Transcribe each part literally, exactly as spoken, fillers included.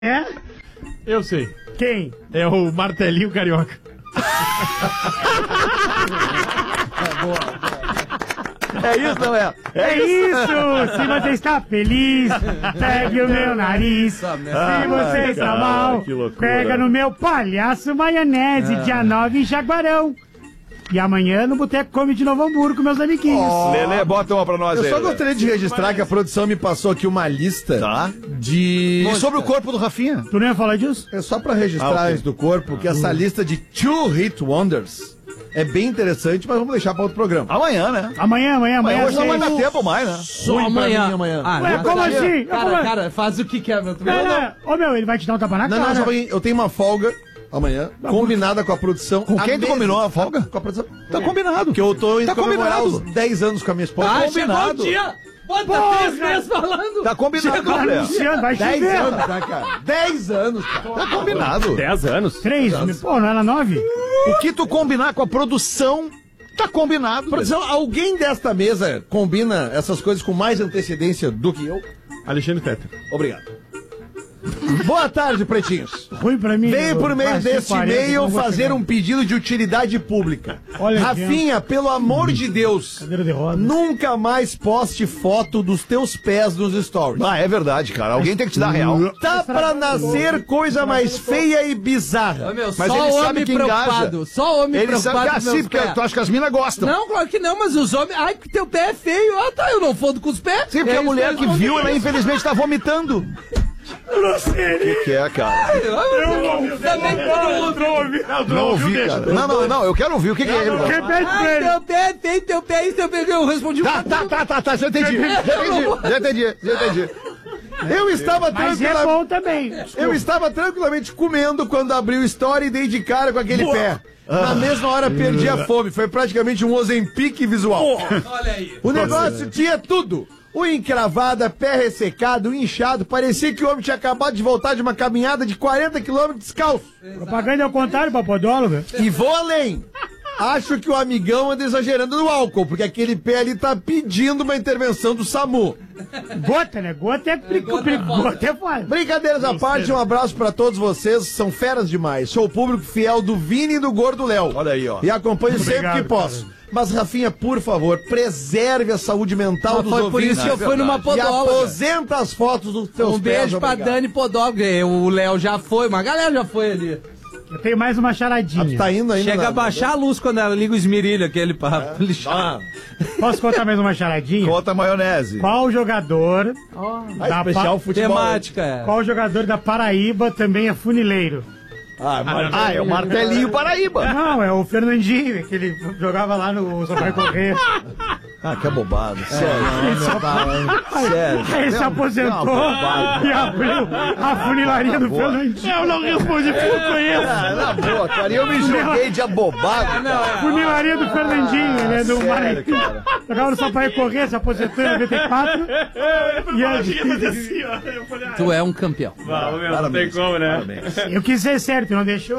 É? Eu sei. Quem? É o Martelinho Carioca. É isso, não é? É, é isso. isso! Se você está feliz, pegue o meu nariz. Se você Ai, está cara, mal, que loucura. pega no meu palhaço maionese, Ah. dia nove em Jaguarão. E amanhã no Boteco Come de Novo Hamburgo com meus amiguinhos. Oh. Lelê, bota uma pra nós Eu aí. só Lelê. gostaria de registrar que a produção me passou aqui uma lista Tá. de... E sobre o corpo do Rafinha? Tu não ia falar disso? É só pra registrar Ah, ok. antes do corpo que essa lista de Two Hit Wonders é bem interessante, mas vamos deixar pra outro programa. Amanhã, né? Amanhã, amanhã, amanhã. Mas hoje não vai seis. dar tempo mais, né? Só Ruim pra amanhã. mim amanhã. Ah, Ué, não, como cara, assim? Cara, Como- cara, faz o que quer, meu. Tu Não, não. Ô, meu, ele vai te dar um tapa na Não, cara. não, só pra mim, eu tenho uma folga amanhã, combinada com a produção. Com quem tu combinou a folga? Com a produção. Tá combinado. Que eu tô indo Tá comemorar combinado. os dez anos com a minha esposa. Ah, combinado. chegou o dia! Bota Porra! três meses falando! Tá combinado, Tá Léo. anunciando, vai dez chover. anos, tá, cara? dez anos, cara. Tá combinado. dez anos. Três, pô, não era nove? O que tu combinar com a produção, tá combinado. Produção, alguém desta mesa combina essas coisas com mais antecedência do que eu? Alexandre Fetter. Obrigado. Boa tarde, pretinhos. Ruim pra mim. Venho por meio Quase deste quarenta, e-mail não vou fazer chegar. um pedido de utilidade pública. Olha, Rafinha, pelo amor de Deus, Cadeira de rodas. nunca mais poste foto dos teus pés nos stories. Ah, é verdade, cara. Alguém tem que te dar real. Tá pra nascer coisa mais feia e Ô, bizarra. meu, Mas só ele homem sabe que preocupado. engaja. Só homem Ele preocupado sabe que com assim, meus porque pés. tu acha que as minas gostam. Não, claro que não, mas os homens... Ai, que teu pé é feio. Ah, tá, eu não fodo com os pés. Sim, porque É a isso mulher eles que vão viu, ver. ela infelizmente tá vomitando. O que é, cara? Também todo mundo. Não ouvi, cara. Não, não, não, eu quero ouvir. O que que é ele? cara? Repete pra Ai, ele. teu pé é feio, teu pé é isso, teu pé é isso. Eu respondi... Tá, tá, tá, tá, tá, já entendi. Já entendi, já entendi, já entendi. Eu estava Mas é tranquila... bom também. Eu estava tranquilamente comendo quando abri o story e dei de cara com aquele pé. Na mesma hora perdi a fome. Foi praticamente um Ozempic visual. Olha aí. O negócio tinha tudo. Unha encravada, pé ressecado, inchado. Parecia que o homem tinha acabado de voltar de uma caminhada de quarenta quilômetros descalço. Propaganda ao contrário pra podóloga. E vou além. Acho que o amigão anda exagerando no álcool, porque aquele pé ali tá pedindo uma intervenção do SAMU. Gota, né? Gota é perigo. Gota é foda. Gota é foda. Brincadeiras à parte, um abraço pra todos vocês, são feras demais. Sou o público fiel do Vini e do Gordo Léo. Olha aí, ó. E acompanho sempre Obrigado, que posso. Mas, Rafinha, por favor, preserve a saúde mental Mas dos foi por ouvintes. isso que eu fui numa E podóloga. aposenta as fotos dos teus Um pés. beijo pra obrigado. Dani Podóloga. O Léo já foi, uma galera já foi ali. Eu tenho mais uma Ah, charadinha. tu tá indo ainda? Chega na- a baixar a luz quando ela liga o esmerilho, aquele papo lixado. Posso contar mais uma charadinha? Conta a maionese. Qual jogador Ah, da especial pa- futebol. Temática, é. Qual jogador da Paraíba também é funileiro? Ah, mas... Ah, é o Martelinho Paraíba. Não, é o Fernandinho, que ele jogava lá no Só Vai Correr. Ah, que abobado. Sério. Sério. Aí ele se aposentou e abriu a funilaria do Fernandinho. Eu não respondi porque eu conheço. Ah, na boa, cara. Eu me joguei de abobado, cara. Funilaria do Fernandinho, ele é do Sério, Maranhão. cara. Jogava no Sampaio Correr, se aposentou em noventa e quatro. E aí, Tu é um campeão. Não tem como, né? eu quis ser certo, não deixou.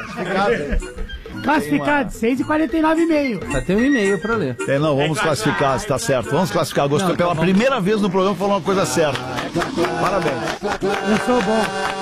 Classificado, seis e quarenta e nove e meio. Só tem um e-mail pra ler. É, não, vamos classificar, se tá certo. Vamos classificar. Gostou Não, pela tá bom. primeira vez no programa falou uma coisa certa. Parabéns. Eu sou bom.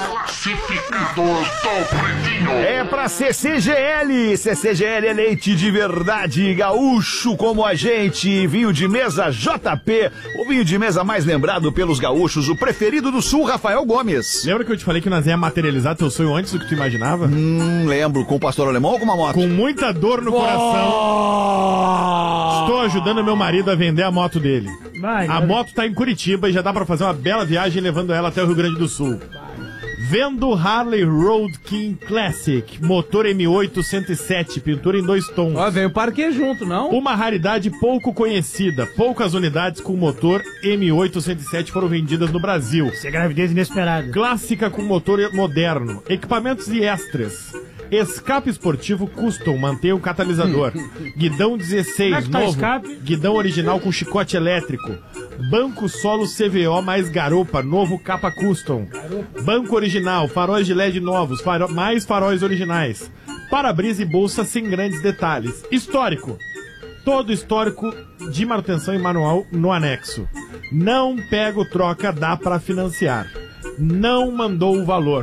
É pra C C G L. C C G L é leite de verdade, gaúcho como a gente. Vinho de mesa J P, o vinho de mesa mais lembrado pelos gaúchos, o preferido do Sul, Rafael Gomes. Lembra que eu te falei que nós ia materializar teu sonho antes do que tu imaginava? Hum, lembro, com o pastor alemão ou com uma moto? Com muita dor no coração, estou ajudando meu marido a vender a moto dele. Vai, A vai. moto tá em Curitiba e já dá pra fazer uma bela viagem levando ela até o Rio Grande do Sul. Vendo Harley Road King Classic, motor M oito cento e sete, pintura em dois tons. Ó, vem o parque junto, não? Uma raridade pouco conhecida. Poucas unidades com motor M oito cento e sete foram vendidas no Brasil. Isso é gravidez inesperada. Clássica com motor moderno. Equipamentos e extras. Escape esportivo custom, mantém o catalisador. Guidão dezesseis, Como é que tá o novo. escape? Guidão original com chicote elétrico. Banco solo C V O mais garupa, novo capa custom. Banco original, faróis de L E D novos, faro- mais faróis originais. Para-brisa e bolsa sem grandes detalhes. Histórico. Todo histórico de manutenção e manual no anexo. Não pego troca, dá pra financiar. não mandou o valor.